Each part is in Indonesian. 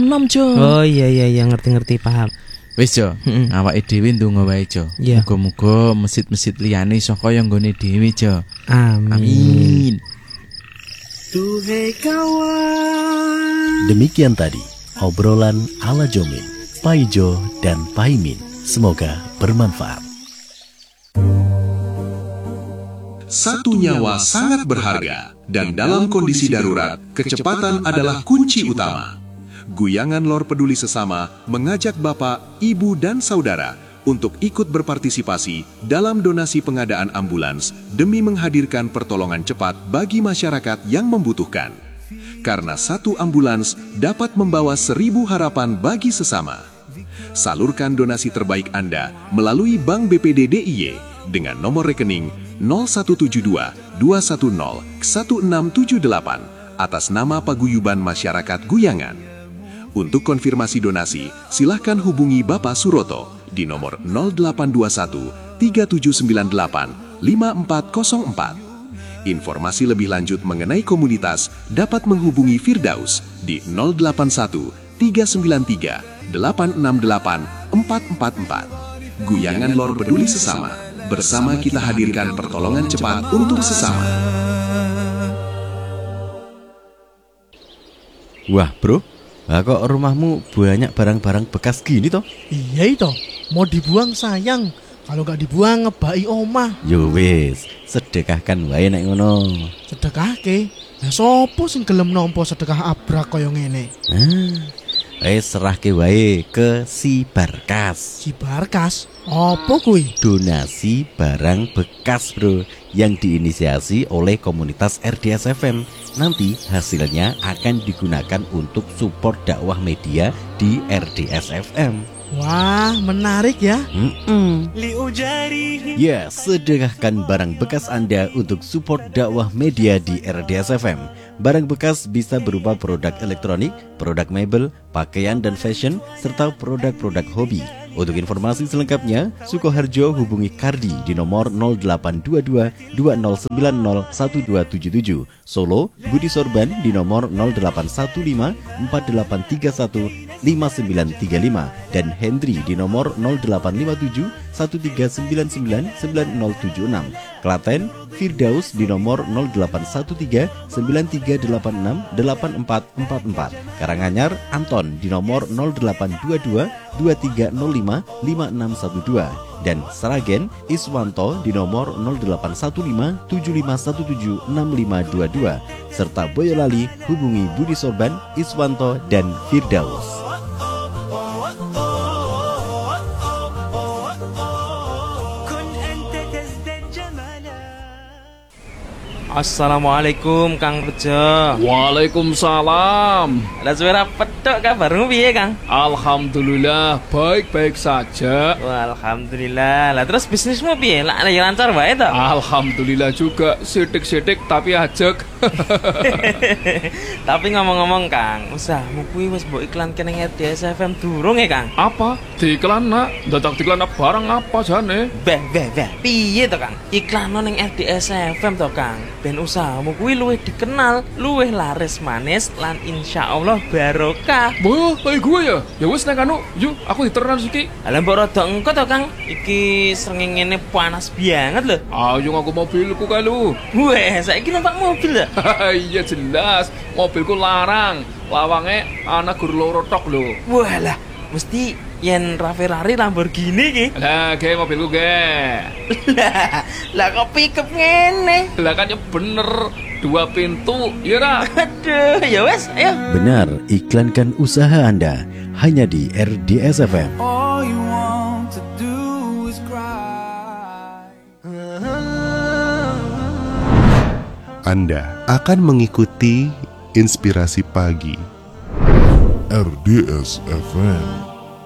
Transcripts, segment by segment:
enam Jo. Oh iya ngerti paham. Wis Jo, awake dhewe ndonga wae Jo. Yeah. Muga-muga masjid-masjid liyane saka yang nggone dhewe Jo. Amin. Tuhai kawan. Demikian tadi obrolan ala Jomin, Paijo dan Paimin. Semoga bermanfaat. Satu nyawa sangat berharga, dan dalam kondisi darurat, kecepatan adalah kunci utama. Guyangan Lor Peduli Sesama mengajak Bapak, Ibu, dan Saudara untuk ikut berpartisipasi dalam donasi pengadaan ambulans demi menghadirkan pertolongan cepat bagi masyarakat yang membutuhkan. Karena satu ambulans dapat membawa 1000 harapan bagi sesama. Salurkan donasi terbaik Anda melalui Bank BPD DIY dengan nomor rekening 0172 210 1678 atas nama Paguyuban Masyarakat Guyangan. Untuk konfirmasi donasi, silakan hubungi Bapak Suroto di nomor 0821 3798 5404. Informasi lebih lanjut mengenai komunitas dapat menghubungi Firdaus di 081 393 868 444. Guyangan Lor Peduli Sesama. Bersama kita hadirkan pertolongan cepat untuk sesama. Wah bro, kok rumahmu banyak barang-barang bekas gini toh? Iya itu, mau dibuang sayang. Kalau nggak dibuang ngebai omah. Yo wis, sedekahkan wae nek ngono. Sedekah ke? Nah sopo sing gelem nampa sedekah abrak kaya ngene? Serahke wae ke si Barkas. Si Barkas? Apa kuwi? Donasi barang bekas bro, yang diinisiasi oleh komunitas RDS FM. Nanti hasilnya akan digunakan untuk support dakwah media di RDS FM. Wah, menarik ya. Ya, sedekahkan barang bekas Anda untuk support dakwah media di RDS FM. Barang bekas bisa berupa produk elektronik, produk mebel, pakaian dan fashion, serta produk-produk hobi. Untuk informasi selengkapnya, Sukoharjo hubungi Kardi di nomor 0822 2090 1277. Solo, Budi Sorban di nomor 0815 4831 5935 dan Hendri di nomor 0857 1399 9076. Klaten, Firdaus di nomor 0813 9386 8444. Karanganyar, Anton di nomor 0822 2305 5612 dan Sragen, Iswanto di nomor 0815 7517 6522 serta Boyolali hubungi Budi Sorban, Iswanto dan Firdaus. Assalamualaikum Kang Rejo. Waalaikumsalam. Lah suara petok kabarmu piye Kang? Alhamdulillah baik-baik saja. Wah, alhamdulillah. Lah terus bisnismu piye? Lah lancar wae to? Alhamdulillah juga, sidik-sidik tapi ajek. Tapi ngomong-ngomong Kang, usahamu kuwi wis mbok iklanke ning RDS FM durung ya Kang? Apa? Diiklan nak? Dadak diiklan barang apa jane? Beh. Piye to Kang? Iklan ning RDS FM to Kang. Ben usahamu kuwi luwih dikenal, luwih laris manis lan insyaallah barokah. Wah, kayak gue ya. Ya wis nek anu, yuk aku diteran iki. Lah mbok rada engko to Kang. Iki srengenge panas banget lho. Ayo aku mobilku kae lu. Weh, saiki numpak mobil lho. Iya jelas, mobilku larang. Lawange ana gur loro tok lho. Walah, mesti yen Ferrari Lamborghini ki. Lah, ge mobilku ge. Lah kok pickup ngene? Lah kan ya bener, 2 pintu, ya ra? Aduh, ya wes, ayo. Benar, iklankan usaha Anda hanya di RDS FM. All you want to do is cry. Anda akan mengikuti Inspirasi Pagi RDS FM.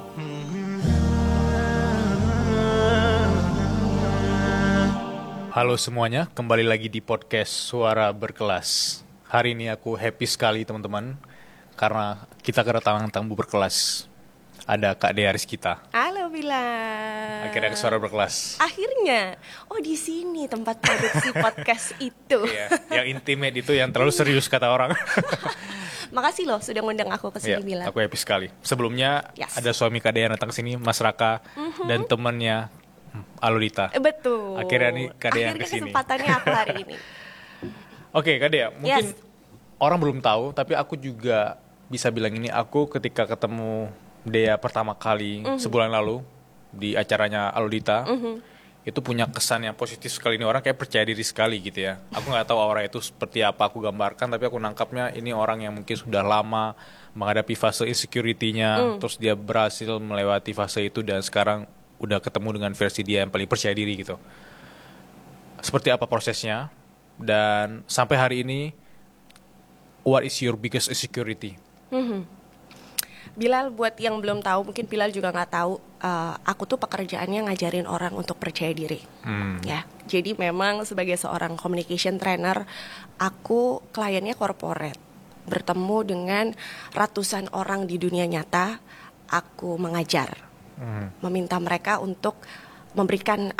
Halo semuanya, kembali lagi di podcast Suara Berkelas. Hari ini aku happy sekali teman-teman, karena kita kedatangan tamu berkelas. Ada Kak Dea Rizkita. Halo Bila. Akhirnya ke Suara Berkelas. Akhirnya. Oh di sini tempat produksi podcast itu. Iya, yang intimate itu, yang terlalu serius kata orang. Makasih loh sudah ngundang aku ke Ya, sini Bilal. aku happy sekali. Sebelumnya Yes. ada suami Kak Dea yang datang ke sini, Mas Raka dan temannya Aludita. Betul. Akhirnya nih Kak Dea yang Akhirnya kesini. kesempatannya aku hari ini. Oke, Kak Dea, mungkin Yes. orang belum tahu, tapi aku juga bisa bilang ini, aku ketika ketemu Dea pertama kali sebulan lalu di acaranya Aludita, itu punya kesan yang positif sekali. Ini orang kayak percaya diri sekali gitu ya. Aku nggak tahu aura itu seperti apa aku gambarkan, tapi aku nangkapnya ini orang yang mungkin sudah lama menghadapi fase insecurity-nya, terus dia berhasil melewati fase itu dan sekarang udah ketemu dengan versi dia yang paling percaya diri gitu. Seperti apa prosesnya? Dan sampai hari ini, what is your biggest insecurity? Bilal, buat yang belum tahu, mungkin Bilal juga nggak tahu, aku tuh pekerjaannya ngajarin orang untuk percaya diri. Ya, jadi memang sebagai seorang communication trainer, aku kliennya corporate, bertemu dengan ratusan orang di dunia nyata. Aku mengajar, meminta mereka untuk memberikan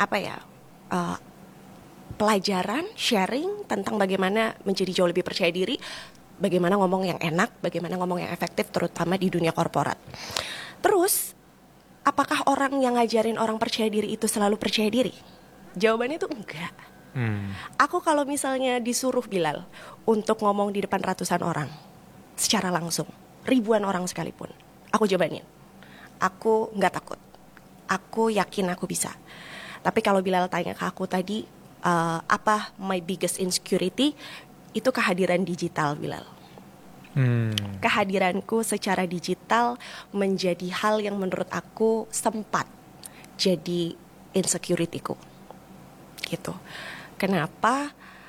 pelajaran, sharing tentang bagaimana menjadi jauh lebih percaya diri, bagaimana ngomong yang enak, bagaimana ngomong yang efektif, terutama di dunia korporat. Terus, apakah orang yang ngajarin orang percaya diri itu selalu percaya diri? Jawabannya itu enggak. Aku kalau misalnya disuruh Bilal untuk ngomong di depan ratusan orang, secara langsung, ribuan orang sekalipun, aku jawabannya, aku nggak takut. Aku yakin aku bisa. Tapi kalau Bilal tanya ke aku tadi, apa my biggest insecurity? Itu kehadiran digital, Bilal. Kehadiranku secara digital menjadi hal yang menurut aku sempat jadi insecurity-ku. Gitu. Kenapa?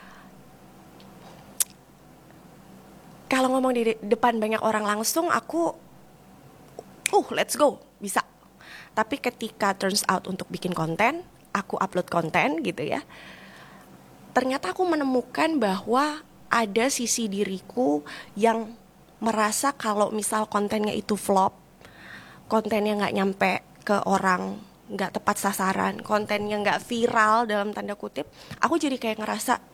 Kalau ngomong di depan banyak orang langsung, aku let's go, bisa. Tapi ketika turns out untuk bikin konten, aku upload konten gitu ya, ternyata aku menemukan bahwa ada sisi diriku yang merasa kalau misal kontennya itu flop, kontennya nggak nyampe ke orang, nggak tepat sasaran, kontennya nggak viral dalam tanda kutip, aku jadi kayak ngerasa